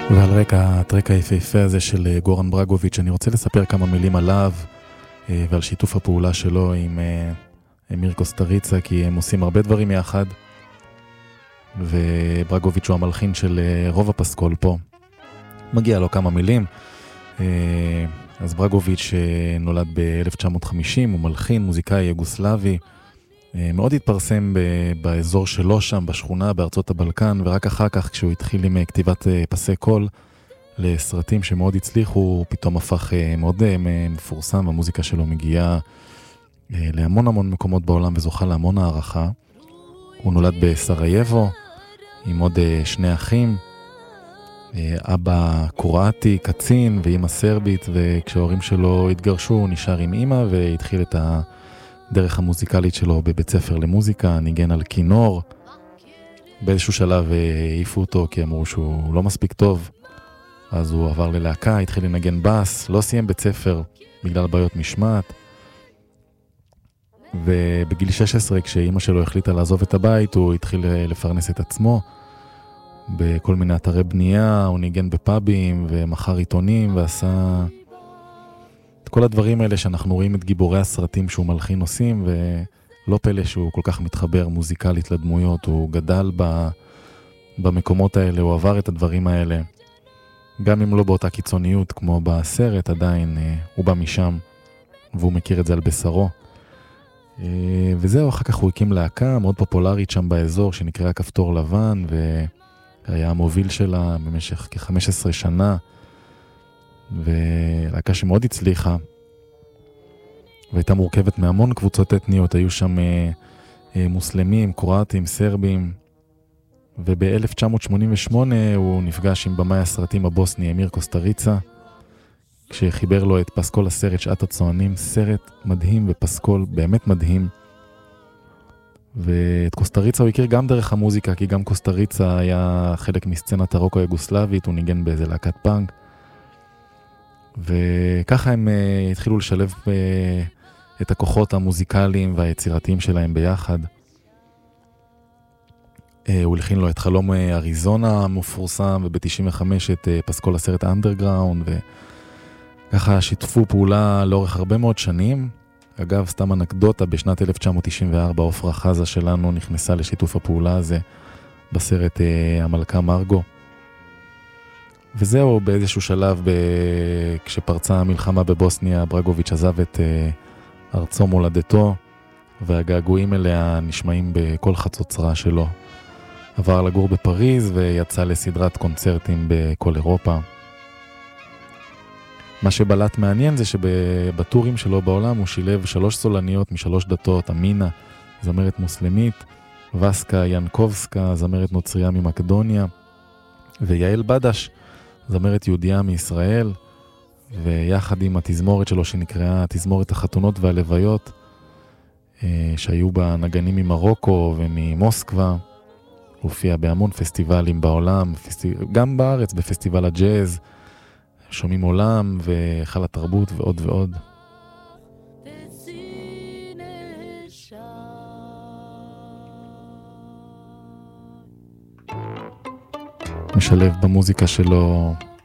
ועל רקע הטרק היפהפה הזה של גורן ברגוביץ' אני רוצה לספר כמה מילים עליו ועל שיתוף הפעולה שלו עם אמיר קוסטריצה, כי הם עושים הרבה דברים יחד, וברגוביץ' הוא המלחין של רוב הפסקול פה. מגיע לו כמה מילים. אז ברגוביץ' נולד ב-1950, הוא מלחין, מוזיקאי יוגוסלבי, מאוד התפרסם באזור שלו שם, בשכונה, בארצות הבלקן, ורק אחר כך כשהוא התחיל עם כתיבת פסי קול לסרטים שמאוד הצליחו, הוא פתאום הפך מאוד מפורסם, המוזיקה שלו מגיעה להמון המון מקומות בעולם וזוכה להמון הערכה. הוא נולד בסרייבו עם עוד שני אחים, אבא קרואטי, קצין, ואמא סרבית, וכשההורים שלו התגרשו הוא נשאר עם אמא והתחיל את הדרך המוזיקלית שלו בבית ספר למוזיקה, ניגן על כינור. באיזשהו שלב העיפו אותו כי אמרו שהוא לא מספיק טוב, אז הוא עבר ללהקה, התחיל לנגן בס, לא סיים בית ספר בגלל בעיות משמעת, ובגיל 16 כשאמא שלו החליטה לעזוב את הבית הוא התחיל לפרנס את עצמו בכל מיני אתרי בנייה, הוא ניגן בפאבים ומחר עיתונים ועשה את כל הדברים האלה שאנחנו רואים את גיבורי הסרטים שהוא מלחין עושים, ולא פלא שהוא כל כך מתחבר מוזיקלית לדמויות, הוא גדל במקומות האלה, הוא עבר את הדברים האלה, גם אם לא באותה קיצוניות כמו בסרט, עדיין הוא בא משם והוא מכיר את זה על בשרו. וזהו, אחר כך הוא הקים להקה מאוד פופולרית שם באזור שנקראה כפתור לבן, והיה המוביל שלה במשך כ-15 שנה, ולהקה שמאוד הצליחה, והייתה מורכבת מהמון קבוצות אתניות, היו שם מוסלמים, קרואטים, סרבים, וב-1988 הוא נפגש עם במאי הסרטים הבוסני אמיר קוסטריצה, כשחיבר לו את פסקול הסרט שעת הצוענים, סרט מדהים ופסקול באמת מדהים. ואת קוסטריצה הוא הכיר גם דרך המוזיקה, כי גם קוסטריצה היה חלק מסצנת הרוק היוגוסלבית, הוא ניגן באיזה להקת פאנק, וככה הם התחילו לשלב את הכוחות המוזיקליים והיצירתיים שלהם ביחד. הוא הלחין לו את חלום אריזונה המפורסם, וב-95 את פסקול הסרט אנדרגראונד, וככה שיתפו פעולה לאורך הרבה מאוד שנים. אגב, סתם אנקדוטה, בשנת 1994 עופרה חזה שלנו נכנסה לשיתוף הפעולה הזה בסרט המלכה מרגו. וזהו, באיזשהו שלב, כשפרצה המלחמה בבוסניה, ברגוביץ' עזב את ארצו מולדתו, והגעגועים אליה נשמעים בכל חצוצרה שלו. עבר לגור בפריז ויצא לסדרת קונצרטים בכל אירופה. מה שבלט מעניין זה שבטורים שלו בעולם הוא שילב 3 סולניות מ3 דתות, אמינה, זמרת מוסלמית, וסקה ינקובסקה, זמרת נוצריה ממקדוניה, ויעל בדש, זמרת יהודיה מישראל, ויחד עם התזמורת שלו שנקראה תזמורת החתונות והלוויות, שהיו בה נגנים ממרוקו וממוסקבה, הופיע בהמון פסטיבלים בעולם, גם בארץ בפסטיבל הג'אז, שומעים עולם וחל התרבות ועוד ועוד. משלב במוזיקה שלו